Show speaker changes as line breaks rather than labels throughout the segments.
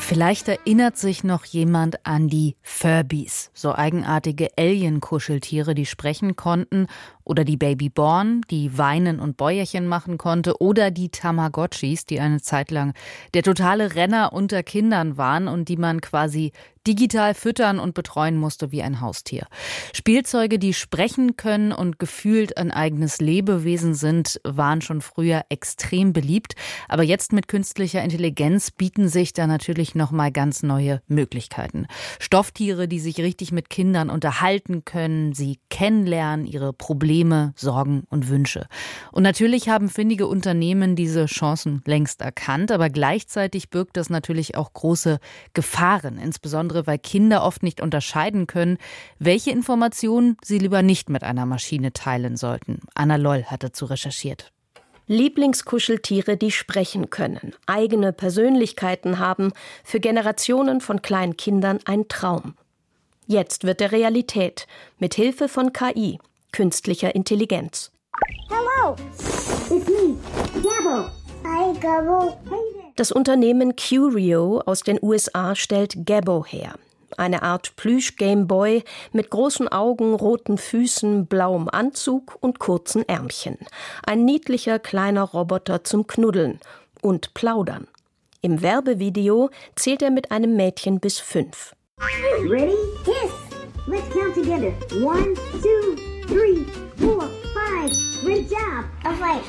Vielleicht erinnert sich noch jemand an die Furbies, so eigenartige Alien-Kuscheltiere, die sprechen konnten, oder die Babyborn, die weinen und Bäuerchen machen konnte, oder die Tamagotchis, die eine Zeit lang der totale Renner unter Kindern waren und die man quasi digital füttern und betreuen musste wie ein Haustier. Spielzeuge, die sprechen können und gefühlt ein eigenes Lebewesen sind, waren schon früher extrem beliebt. Aber jetzt mit künstlicher Intelligenz bieten sich da natürlich nochmal ganz neue Möglichkeiten. Stofftiere, die sich richtig mit Kindern unterhalten können, sie kennenlernen, ihre Probleme, Sorgen und Wünsche. Und natürlich haben findige Unternehmen diese Chancen längst erkannt, aber gleichzeitig birgt das natürlich auch große Gefahren, insbesondere weil Kinder oft nicht unterscheiden können, welche Informationen sie lieber nicht mit einer Maschine teilen sollten. Anna Loll hat dazu recherchiert.
Lieblingskuscheltiere, die sprechen können, eigene Persönlichkeiten haben, für Generationen von kleinen Kindern ein Traum. Jetzt wird er Realität, mit Hilfe von KI, künstlicher Intelligenz.
Hello, it's me, Gabbo. Hi, Gabbo.
Das Unternehmen Curio aus den USA stellt Gabbo her. Eine Art Plüsch-Gameboy mit großen Augen, roten Füßen, blauem Anzug und kurzen Ärmchen. Ein niedlicher kleiner Roboter zum Knuddeln und Plaudern. Im Werbevideo zählt er mit einem Mädchen bis 5.
Ready? Kiss. Let's count together. 1, 2, 3, 4, 5. Great job. All right.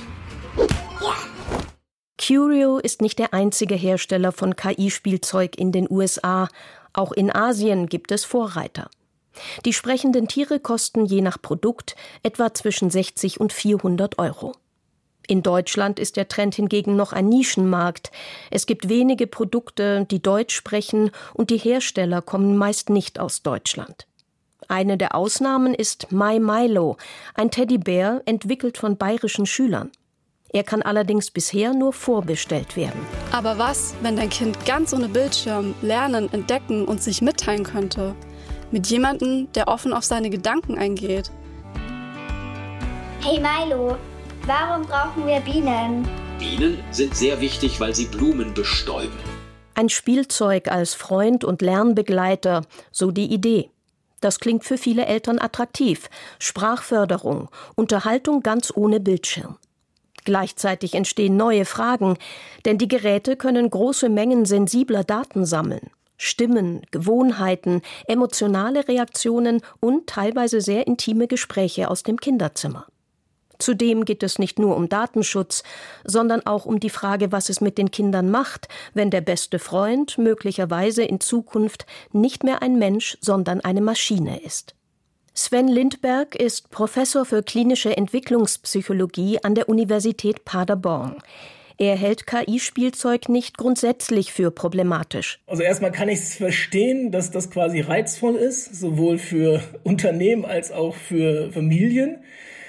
Yeah.
Curio ist nicht der einzige Hersteller von KI-Spielzeug in den USA. Auch in Asien gibt es Vorreiter. Die sprechenden Tiere kosten je nach Produkt etwa zwischen 60 und 400 Euro. In Deutschland ist der Trend hingegen noch ein Nischenmarkt. Es gibt wenige Produkte, die Deutsch sprechen, und die Hersteller kommen meist nicht aus Deutschland. Eine der Ausnahmen ist My Milo, ein Teddybär, entwickelt von bayerischen Schülern. Er kann allerdings bisher nur vorbestellt werden.
Aber was, wenn dein Kind ganz ohne Bildschirm lernen, entdecken und sich mitteilen könnte? Mit jemandem, der offen auf seine Gedanken eingeht.
Hey Milo, warum brauchen wir Bienen?
Bienen sind sehr wichtig, weil sie Blumen bestäuben.
Ein Spielzeug als Freund und Lernbegleiter, so die Idee. Das klingt für viele Eltern attraktiv. Sprachförderung, Unterhaltung ganz ohne Bildschirm. Gleichzeitig entstehen neue Fragen, denn die Geräte können große Mengen sensibler Daten sammeln. Stimmen, Gewohnheiten, emotionale Reaktionen und teilweise sehr intime Gespräche aus dem Kinderzimmer. Zudem geht es nicht nur um Datenschutz, sondern auch um die Frage, was es mit den Kindern macht, wenn der beste Freund möglicherweise in Zukunft nicht mehr ein Mensch, sondern eine Maschine ist. Sven Lindberg ist Professor für klinische Entwicklungspsychologie an der Universität Paderborn. Er hält KI-Spielzeug nicht grundsätzlich für problematisch.
Also erstmal kann ich es verstehen, dass das quasi reizvoll ist, sowohl für Unternehmen als auch für Familien.